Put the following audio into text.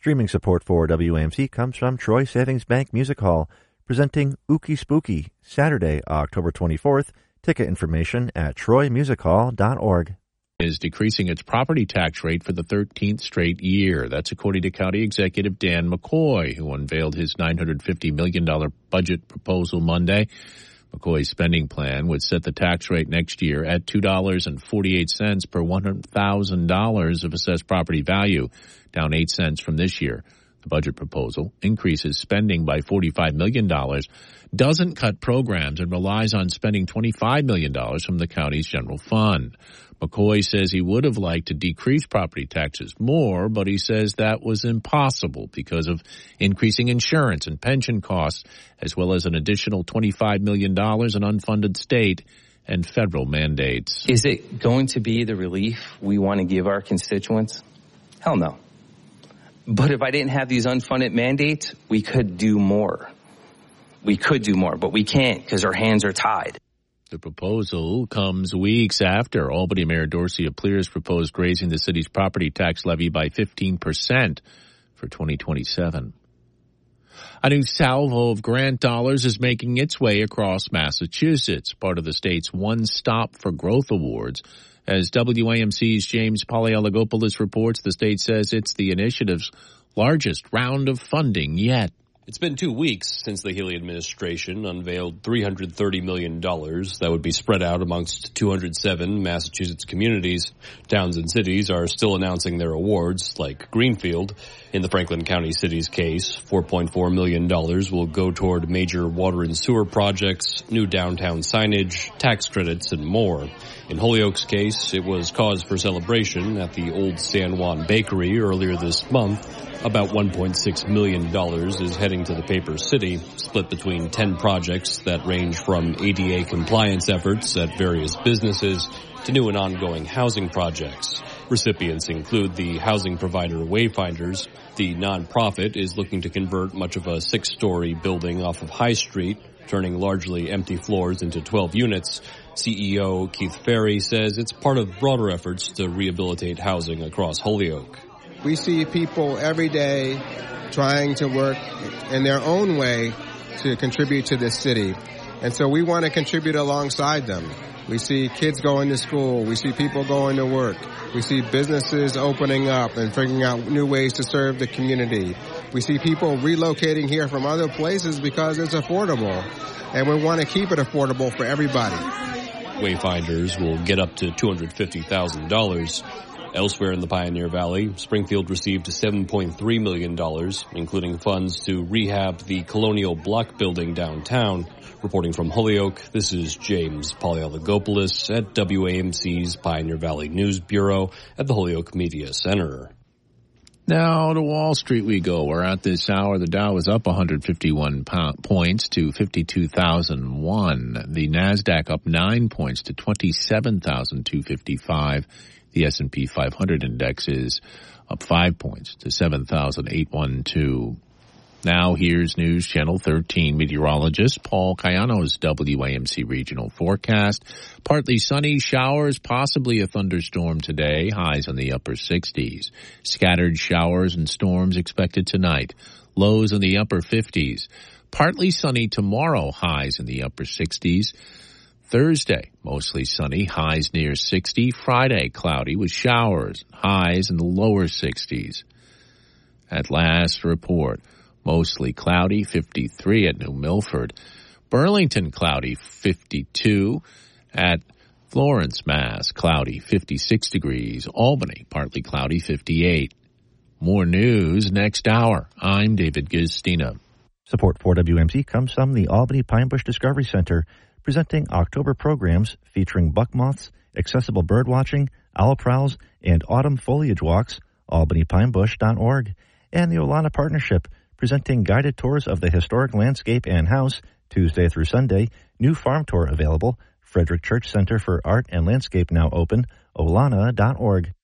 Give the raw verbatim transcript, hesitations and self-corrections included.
Streaming support for W A M C comes from Troy Savings Bank Music Hall, presenting Ookie Spooky, Saturday, October twenty-fourth. Ticket information at troy music hall dot org. Is decreasing its property tax rate for the thirteenth straight year. That's according to County Executive Dan McCoy, who unveiled his nine hundred fifty million dollars budget proposal Monday. McCoy's spending plan would set the tax rate next year at two dollars and forty-eight cents per one hundred thousand dollars of assessed property value, down eight cents from this year. The budget proposal increases spending by forty-five million dollars, doesn't cut programs, and relies on spending twenty-five million dollars from the county's general fund. McCoy says he would have liked to decrease property taxes more, but he says that was impossible because of increasing insurance and pension costs, as well as an additional twenty-five million dollars in unfunded state and federal mandates. Is it going to be the relief we want to give our constituents? Hell no. But if I didn't have these unfunded mandates, we could do more. We could do more, but we can't because our hands are tied. The proposal comes weeks after Albany Mayor Dorsey Aplears proposed raising the city's property tax levy by fifteen percent for twenty twenty-seven. A new salvo of grant dollars is making its way across Massachusetts, part of the state's One Stop for Growth Awards. As W A M C's James Polyalagopoulos reports, the state says it's the initiative's largest round of funding yet. It's been two weeks since the Healy administration unveiled three hundred thirty million dollars that would be spread out amongst two hundred seven Massachusetts communities. Towns and cities are still announcing their awards, like Greenfield. In the Franklin County City's case, four point four million dollars will go toward major water and sewer projects, new downtown signage, tax credits, and more. In Holyoke's case, it was cause for celebration at the Old San Juan Bakery earlier this month. About one point six million dollars is heading to the paper city, split between ten projects that range from A D A compliance efforts at various businesses to new and ongoing housing projects. Recipients include the housing provider Wayfinders. The nonprofit is looking to convert much of a six-story building off of High Street, turning largely empty floors into twelve units. C E O Keith Ferry says it's part of broader efforts to rehabilitate housing across Holyoke. We see people every day trying to work in their own way to contribute to this city. And so we want to contribute alongside them. We see kids going to school. We see people going to work. We see businesses opening up and figuring out new ways to serve the community. We see people relocating here from other places because it's affordable. And we want to keep it affordable for everybody. Wayfinders will get up to two hundred fifty thousand dollars. Elsewhere in the Pioneer Valley, Springfield received seven point three million dollars, including funds to rehab the Colonial Block building downtown. Reporting from Holyoke, this is James Polyalagopoulos at W A M C's Pioneer Valley News Bureau at the Holyoke Media Center. Now to Wall Street we go. We're at this hour. The Dow is up one hundred fifty-one points to fifty-two thousand one. The NASDAQ up nine points to twenty-seven thousand two hundred fifty-five. The S and P five hundred index is up five points to seven thousand eight hundred twelve. Now here's News Channel thirteen meteorologist Paul Cayano's W A M C regional forecast. Partly sunny, showers, possibly a thunderstorm today, highs in the upper sixties. Scattered showers and storms expected tonight, lows in the upper fifties. Partly sunny tomorrow, highs in the upper sixties. Thursday, mostly sunny, highs near sixty. Friday, cloudy with showers, highs in the lower sixties. At last report, mostly cloudy, fifty-three at New Milford. Burlington, cloudy, fifty-two. At Florence, Mass, cloudy, fifty-six degrees. Albany, partly cloudy, fifty-eight. More news next hour. I'm David Gistina. Support for W A M C comes from the Albany Pine Bush Discovery Center, presenting October programs featuring buck moths, accessible bird watching, owl prowls, and autumn foliage walks, albany pine bush dot org, and the Olana Partnership, presenting guided tours of the historic landscape and house, Tuesday through Sunday, new farm tour available, Frederick Church Center for Art and Landscape now open, olana dot org.